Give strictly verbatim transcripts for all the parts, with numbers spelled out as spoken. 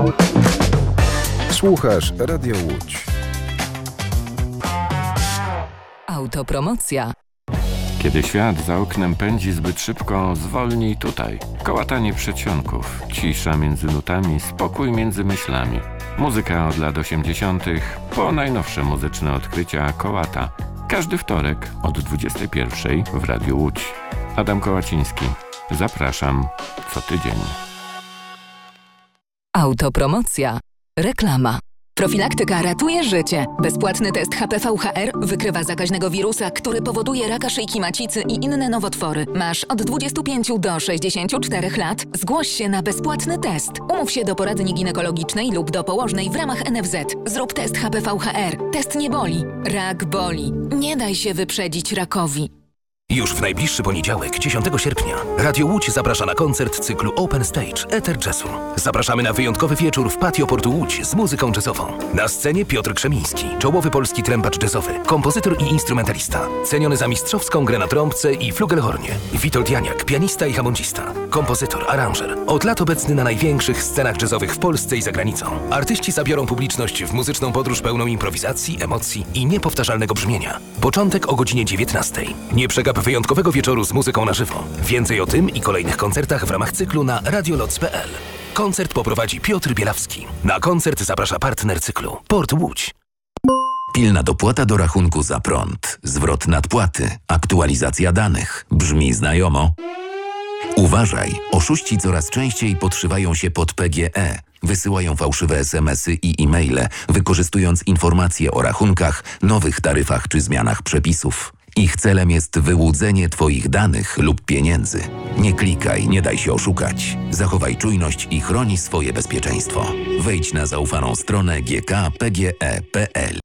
Słuchasz Radio Łódź. Autopromocja. Kiedy świat za oknem pędzi zbyt szybko, zwolnij tutaj. Kołatanie przedsionków, cisza między nutami, spokój między myślami. Muzyka od lat osiemdziesiątych po najnowsze muzyczne odkrycia Kołata. Każdy wtorek od dwudziestej pierwszej w Radiu Łódź. Adam Kołaciński. Zapraszam co tydzień. Autopromocja. Reklama. Profilaktyka ratuje życie. Bezpłatny test H P V H R wykrywa zakaźnego wirusa, który powoduje raka szyjki macicy i inne nowotwory. Masz od dwudziestu pięciu do sześćdziesięciu czterech lat? Zgłoś się na bezpłatny test. Umów się do poradni ginekologicznej lub do położnej w ramach N F Z. Zrób test H P V H R. Test nie boli. Rak boli. Nie daj się wyprzedzić rakowi. Już w najbliższy poniedziałek, dziesiątego sierpnia, Radio Łódź zaprasza na koncert cyklu Open Stage Ether Jazzu. Zapraszamy na wyjątkowy wieczór w patio Portu Łódź z muzyką jazzową. Na scenie Piotr Krzemiński, czołowy polski trębacz jazzowy, kompozytor i instrumentalista, ceniony za mistrzowską grę na trąbce i flugelhornie. Witold Janiak, pianista i hamondzista, kompozytor, aranżer. Od lat obecny na największych scenach jazzowych w Polsce i za granicą. Artyści zabiorą publiczność w muzyczną podróż pełną improwizacji, emocji i niepowtarzalnego brzmienia. Początek o godzinie dziewiętnastej. Nie przegap wyjątkowego wieczoru z muzyką na żywo. Więcej o tym i kolejnych koncertach w ramach cyklu na radioloc kropka p l. Koncert poprowadzi Piotr Bielawski. Na koncert zaprasza partner cyklu Port Łódź. Pilna dopłata do rachunku za prąd, zwrot nadpłaty, aktualizacja danych. Brzmi znajomo? Uważaj, oszuści coraz częściej podszywają się pod P G E. Wysyłają fałszywe es em esy i e-maile, wykorzystując informacje o rachunkach, nowych taryfach czy zmianach przepisów. Ich celem jest wyłudzenie Twoich danych lub pieniędzy. Nie klikaj, nie daj się oszukać. Zachowaj czujność i chroni swoje bezpieczeństwo. Wejdź na zaufaną stronę g k kropka p g e kropka p l.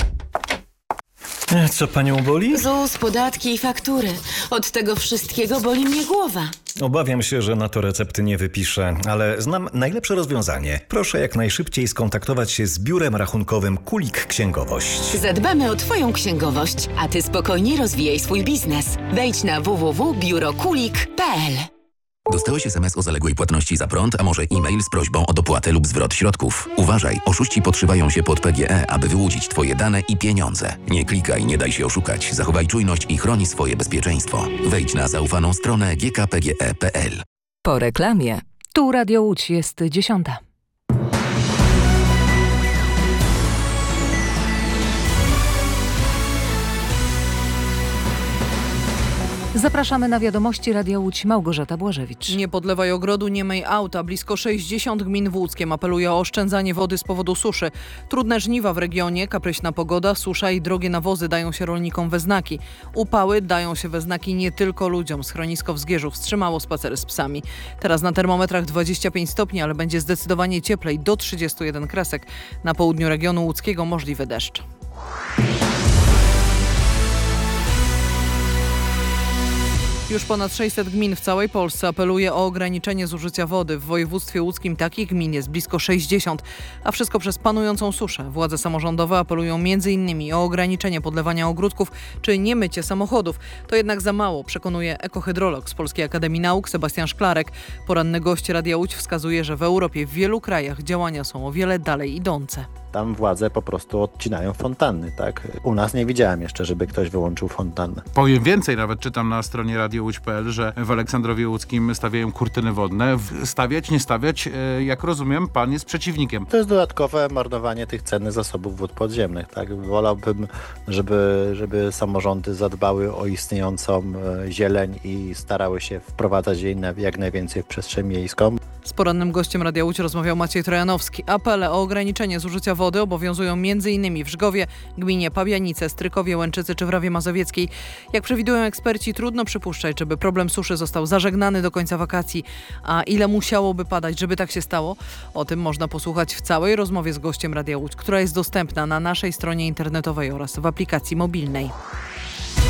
Co panią boli? ZUS, podatki i faktury. Od tego wszystkiego boli mnie głowa. Obawiam się, że na to recepty nie wypiszę, ale znam najlepsze rozwiązanie. Proszę jak najszybciej skontaktować się z biurem rachunkowym Kulik Księgowość. Zadbamy o Twoją księgowość, a Ty spokojnie rozwijaj swój biznes. Wejdź na w w w kropka biuro kulik kropka p l. Dostałeś es em es o zaległej płatności za prąd, a może e-mail z prośbą o dopłatę lub zwrot środków? Uważaj, oszuści podszywają się pod P G E, aby wyłudzić Twoje dane i pieniądze. Nie klikaj, nie daj się oszukać. Zachowaj czujność i chroni swoje bezpieczeństwo. Wejdź na zaufaną stronę g k kropka p g e kropka p l. Po reklamie. Tu Radio Łódź, jest dziesiąta. Zapraszamy na wiadomości Radia Łódź. Małgorzata Błażewicz. Nie podlewaj ogrodu, nie myj auta. Blisko sześćdziesiąt gmin w Łódzkiem apeluje o oszczędzanie wody z powodu suszy. Trudne żniwa w regionie, kapryśna pogoda, susza i drogie nawozy dają się rolnikom we znaki. Upały dają się we znaki nie tylko ludziom. Schronisko w Zgierzu wstrzymało spacery z psami. Teraz na termometrach dwadzieścia pięć stopni, ale będzie zdecydowanie cieplej, do trzydziestu jeden kresek. Na południu regionu łódzkiego możliwy deszcz. Już ponad sześćset gmin w całej Polsce apeluje o ograniczenie zużycia wody. W województwie łódzkim takich gmin jest blisko sześćdziesiąt, a wszystko przez panującą suszę. Władze samorządowe apelują między innymi o ograniczenie podlewania ogródków czy niemycie samochodów. To jednak za mało, przekonuje ekohydrolog z Polskiej Akademii Nauk Sebastian Szklarek. Poranny gość Radia Łódź wskazuje, że w Europie w wielu krajach działania są o wiele dalej idące. Tam władze po prostu odcinają fontanny, tak? U nas nie widziałem jeszcze, żeby ktoś wyłączył fontannę. Powiem więcej, nawet czytam na stronie radio łódź kropka p l, że w Aleksandrowie Łódzkim stawiają kurtyny wodne. Stawiać, nie stawiać, jak rozumiem, pan jest przeciwnikiem. To jest dodatkowe marnowanie tych cennych zasobów wód podziemnych, tak? Wolałbym, żeby, żeby samorządy zadbały o istniejącą zieleń i starały się wprowadzać jej jak najwięcej w przestrzeń miejską. Z porannym gościem Radia Łódź rozmawiał Maciej Trojanowski. Apele o ograniczenie zużycia wody obowiązują m.in. w Żgowie, gminie Pabianice, Strykowie, Łęczycy czy Wrawie Mazowieckiej. Jak przewidują eksperci, trudno przypuszczać, żeby problem suszy został zażegnany do końca wakacji. A ile musiałoby padać, żeby tak się stało? O tym można posłuchać w całej rozmowie z gościem Radia Łódź, która jest dostępna na naszej stronie internetowej oraz w aplikacji mobilnej.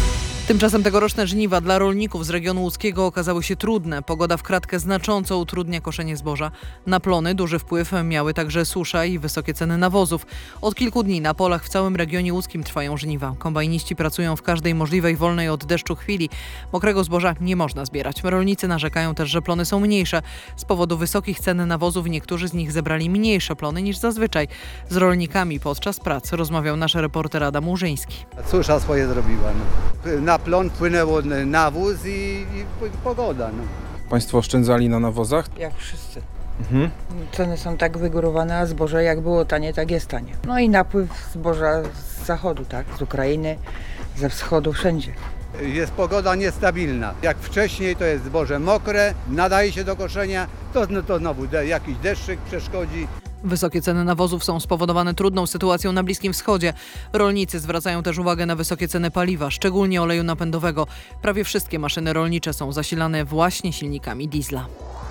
Tymczasem tegoroczne żniwa dla rolników z regionu łódzkiego okazały się trudne. Pogoda w kratkę znacząco utrudnia koszenie zboża. Na plony duży wpływ miały także susza i wysokie ceny nawozów. Od kilku dni na polach w całym regionie łódzkim trwają żniwa. Kombajniści pracują w każdej możliwej wolnej od deszczu chwili. Mokrego zboża nie można zbierać. Rolnicy narzekają też, że plony są mniejsze. Z powodu wysokich cen nawozów niektórzy z nich zebrali mniejsze plony niż zazwyczaj. Z rolnikami podczas prac rozmawiał nasz reporter Adam Łużyński. Susza swoje zrobiła. No. Na plon płynęło nawóz i, i pogoda. No. Państwo oszczędzali na nawozach? Jak wszyscy. Mhm. Ceny są tak wygórowane, a zboże jak było tanie, tak jest tanie. No i napływ zboża z zachodu, tak, z Ukrainy, ze wschodu, wszędzie. Jest pogoda niestabilna. Jak wcześniej to jest zboże mokre, nadaje się do koszenia, to, no, to znowu de, jakiś deszczyk przeszkodzi. Wysokie ceny nawozów są spowodowane trudną sytuacją na Bliskim Wschodzie. Rolnicy zwracają też uwagę na wysokie ceny paliwa, szczególnie oleju napędowego. Prawie wszystkie maszyny rolnicze są zasilane właśnie silnikami diesla.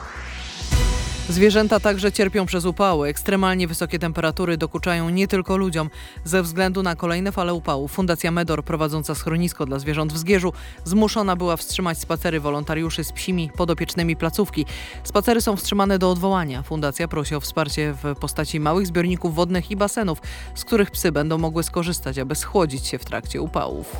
Zwierzęta także cierpią przez upały. Ekstremalnie wysokie temperatury dokuczają nie tylko ludziom. Ze względu na kolejne fale upałów Fundacja Medor, prowadząca schronisko dla zwierząt w Zgierzu, zmuszona była wstrzymać spacery wolontariuszy z psimi podopiecznymi placówki. Spacery są wstrzymane do odwołania. Fundacja prosi o wsparcie w postaci małych zbiorników wodnych i basenów, z których psy będą mogły skorzystać, aby schłodzić się w trakcie upałów.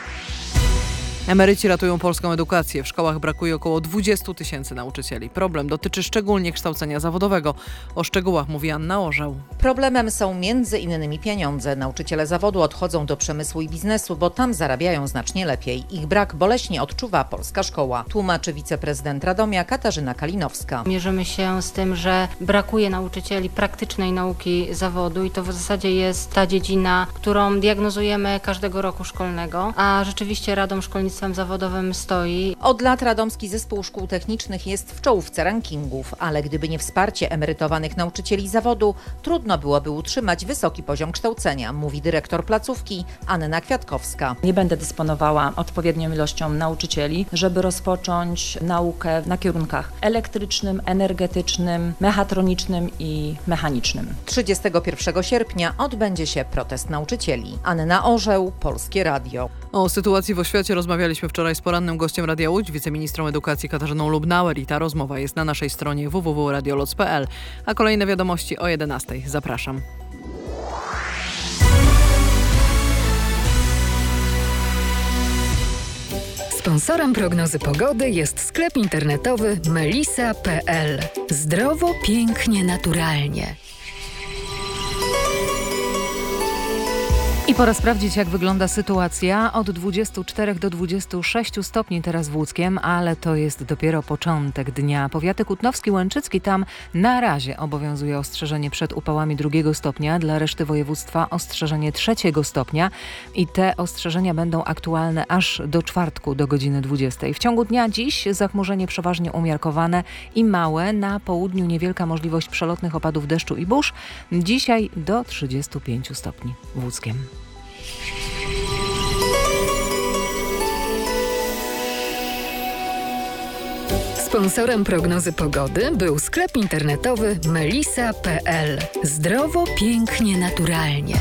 Emeryci ratują polską edukację. W szkołach brakuje około dwudziestu tysięcy nauczycieli. Problem dotyczy szczególnie kształcenia zawodowego. O szczegółach mówi Anna Orzeł. Problemem są między innymi pieniądze. Nauczyciele zawodu odchodzą do przemysłu i biznesu, bo tam zarabiają znacznie lepiej. Ich brak boleśnie odczuwa polska szkoła. Tłumaczy wiceprezydent Radomia Katarzyna Kalinowska. Mierzymy się z tym, że brakuje nauczycieli praktycznej nauki zawodu i to w zasadzie jest ta dziedzina, którą diagnozujemy każdego roku szkolnego, a rzeczywiście Radom Szkolnictwa zawodowym stoi. Od lat Radomski Zespół Szkół Technicznych jest w czołówce rankingów, ale gdyby nie wsparcie emerytowanych nauczycieli zawodu, trudno byłoby utrzymać wysoki poziom kształcenia, mówi dyrektor placówki Anna Kwiatkowska. Nie będę dysponowała odpowiednią ilością nauczycieli, żeby rozpocząć naukę na kierunkach elektrycznym, energetycznym, mechatronicznym i mechanicznym. trzydziestego pierwszego sierpnia odbędzie się protest nauczycieli. Anna Orzeł, Polskie Radio. O sytuacji w oświacie rozmawialiśmy wczoraj z porannym gościem Radia Łódź, wiceministrą edukacji Katarzyną Lubnauer, i ta rozmowa jest na naszej stronie w w w kropka radioloc kropka p l. A kolejne wiadomości o jedenastej. Zapraszam. Sponsorem prognozy pogody jest sklep internetowy melisa kropka p l. Zdrowo, pięknie, naturalnie. I pora sprawdzić, jak wygląda sytuacja. Od dwudziestu czterech do dwudziestu sześciu stopni teraz w Łódzkiem, ale to jest dopiero początek dnia. Powiaty kutnowski, łęczycki, tam na razie obowiązuje ostrzeżenie przed upałami drugiego stopnia. Dla reszty województwa ostrzeżenie trzeciego stopnia i te ostrzeżenia będą aktualne aż do czwartku, do godziny dwudziestej. W ciągu dnia dziś zachmurzenie przeważnie umiarkowane i małe. Na południu niewielka możliwość przelotnych opadów deszczu i burz. Dzisiaj do trzydziestu pięciu stopni w Łódzkiem. Sponsorem prognozy pogody był sklep internetowy melisa kropka p l. Zdrowo, pięknie, naturalnie.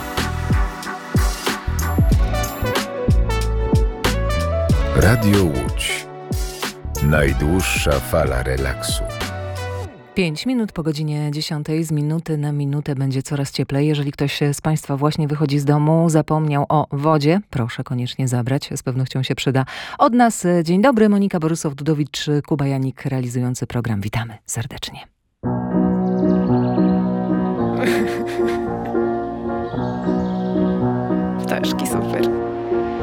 Radio Łódź. Najdłuższa fala relaksu. Pięć minut po godzinie dziesiątej, z minuty na minutę będzie coraz cieplej. Jeżeli ktoś z Państwa właśnie wychodzi z domu, zapomniał o wodzie, proszę koniecznie zabrać, z pewnością się przyda. Od nas dzień dobry, Monika Borysow-Dudowicz, Kuba Janik realizujący program. Witamy serdecznie. Ptaszki, super.